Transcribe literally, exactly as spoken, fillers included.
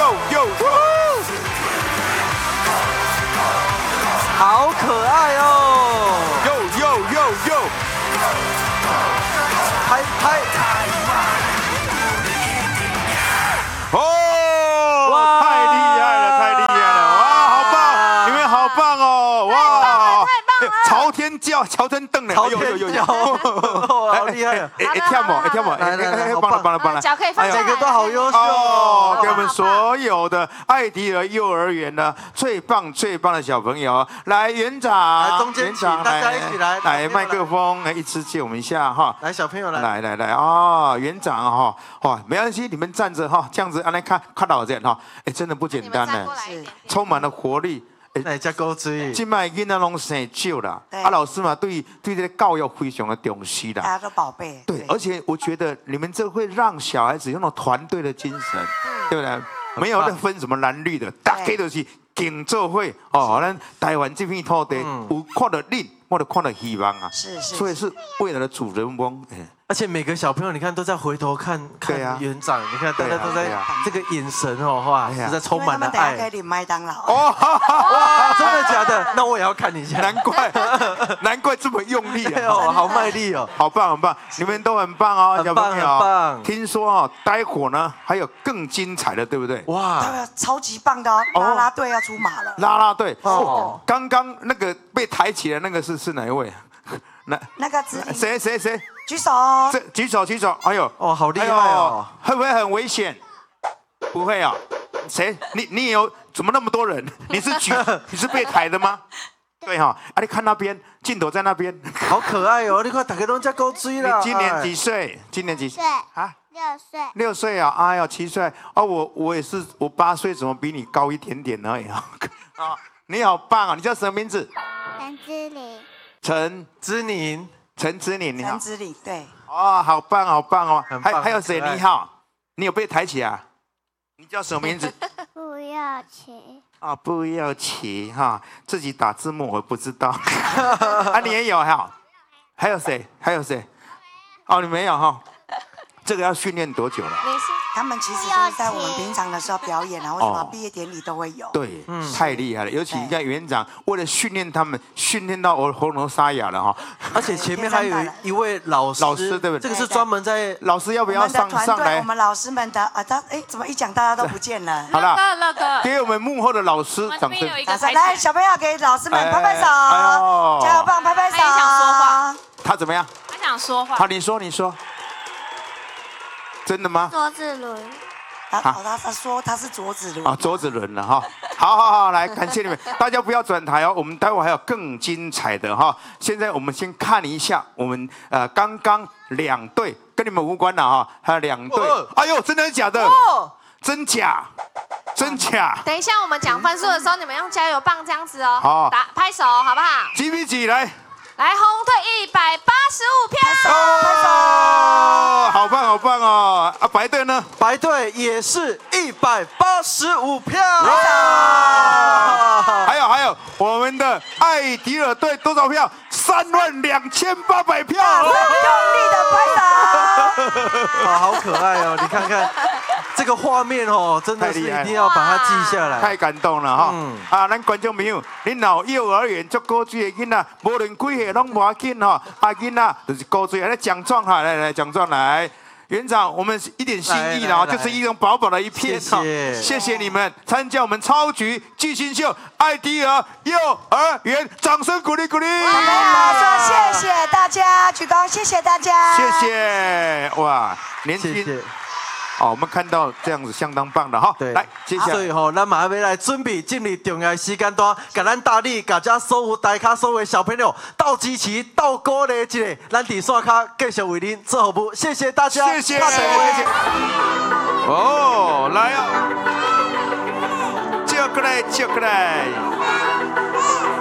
哟哟哟， 好可爱哦！ 哟哟哟哟， 拍拍！ 哦， 哇太厉害了，太厉害了！哇，好棒，你们好棒哦！哇，朝天叫，朝天瞪呢， 朝天叫，好厉害！ 哎哎，跳舞，哎跳舞， 来来来， 棒了棒了棒了！ 脚可以放下来， 每个都好优秀哦， 哦！ 给我们所有的艾迪尔幼儿园呢最棒最棒的小朋友，来园来长， 中间园长请大家一起来来麦克风，来一支借我们一下哈。 来，小朋友来， 来来来哦，园长哈，哇，没关系，你们站着哈，这样子，啊来看看到这样哈，哎，真的不简单呢，充满了活力。 来加钩子。 今麦囡仔拢生少啦， 对啊，老师嘛对对这个教育非常的重视啦。 大家都宝贝。 对，而且我觉得你们这会让小孩子有那种团队的精神，对不对？没有在分什么蓝绿的，大家都是竞做伙哦。咱台湾这片土地有看到你，我就看到希望啊。 是是。 所以是未来的主人翁。 而且每个小朋友，你看都在回头看看园长，你看大家都在这个眼神哦，哇，实在充满了爱。 可以领麦当劳。 哦， 哇，真的假的？那我也要看一下。 难怪，难怪这么用力啊！ 哦，好卖力哦， 好棒，很棒，你们都很棒哦，小朋友。 很棒。 听说哦，待会呢还有更精彩的，对不对？ 哇，超级棒的哦！啦啦队要出马了。 啦啦队哦， 刚刚那个被抬起来那个是是哪一位？ 那那个子谁谁谁？ 举手。 这举手举手。哎呦， 哦，好厉害哦！ 会不会很危险？不会啊。谁？你你有怎么那么多人？你是举你是被抬的吗？对哈，啊，你看那边镜头在那边， 好可爱哦！你看大家都在勾追了。 你今年几岁？今年几岁？ 啊，六岁。 六岁啊！哎呀，七岁啊！我我也是，我八岁，怎么比你高一点点而已啊？啊，你好棒啊！你叫什么名字？ 陈之琳。 陈之宁， 陈之琳，你好。 陈之琳，对。 哦，好棒，好棒哦！还还有谁？ 你好，你有被抬起啊？你叫什么名字？ 不要骑。 啊，不要骑哈，自己打字幕我不知道。啊，你也有哈？还有谁？还有谁？哦，你没有哈？这个要训练多久了？ 他们其实就是在我们平常的时候表演啊，为什么毕业典礼都会有？ 对，太厉害了！尤其你看园长为了训练他们，训练到我喉咙沙哑了哈。 而且前面还有一位老师， 老师对不对？ 这个是专门在老师要不要上上来？ 我们老师们的啊，他哎，怎么一讲大家都不见了？ 好了， 乐哥， 给我们幕后的老师掌声！ 掌声！来，小朋友给老师们拍拍手，加油棒，拍拍手！ 他也想说话， 他怎么样？ 他想说话。 好，你说，你说。真的吗？ 卓子伦， 他他他说他是卓子伦啊，卓子伦了哈。好好好，来感谢你们，大家不要转台哦，我们待会还有更精彩的哈。现在我们先看一下我们呃刚刚两队跟你们无关的哈，还有两队。哎呦，真的假的？真假？真假？ 等一下我们讲分数的时候，你们用加油棒这样子哦， 好， 打拍手好不好？ 几比几来？ 来，红队一百八十五票， 哦，好棒好棒哦！啊，白队呢？ 白队也是一百八十五票。 还有还有，我们的艾迪尔队多少票？三万两千八百票！ 用力的拍手！ 啊，好可爱哦！你看看这个画面哦，真的是一定要把它记下来。 太感动了哈！嗯、啊，咱观众朋友，恁老幼儿园足高水的囡仔，无论几岁拢无要紧哈。啊，囡仔就是高水，来奖状哈，来来奖状来。园长，我们一点心意啦，就是一种薄薄的一片哈，谢谢你们参加我们超级巨星秀艾迪尔幼儿园，掌声鼓励鼓励。 我们好说谢谢大家，鞠躬，谢谢大家， 谢谢哇，年轻。哦，我们看到这样子相当棒的哈， 对， 来，接下来， 所以吼，咱马上要来准备进入重要的时间段，给咱大力，给这所有大咖、所有小朋友倒支持、倒鼓励一下，咱伫线卡继续为您做服务，谢谢大家， 谢谢，谢谢。哦，来啊，接过来，接过来。